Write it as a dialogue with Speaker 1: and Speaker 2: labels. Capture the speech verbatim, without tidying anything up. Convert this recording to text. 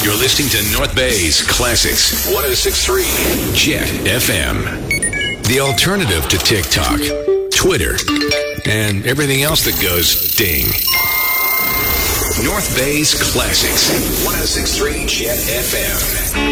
Speaker 1: You're listening to North Bay's Classics one oh six point three Jet F M. The alternative to TikTok, Twitter, and everything else that goes ding. North Bay's Classics one oh six point three Jet F M.